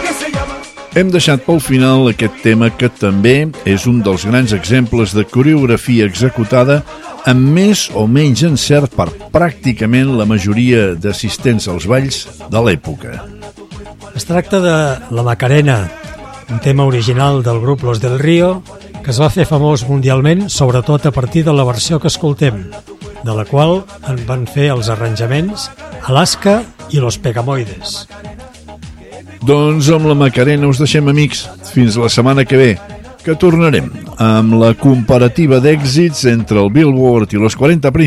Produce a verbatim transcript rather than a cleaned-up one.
Hem deixat pel final aquest tema que també és un dels grans exemples de coreografia executada amb més o menys encert per pràcticament la majoria d'assistents als balls de l'època. Es tracta de La Macarena, un tema original del grup Los del Río, que es va fer famós mundialment, sobretot a partir de la versió que escoltem, de la qual en van fer els arranjaments Alaska i Los Pegamoides. Doncs amb la Macarena us deixem, amics. Fins la setmana que ve, que tornarem amb la comparativa d'èxits entre el Billboard i los quaranta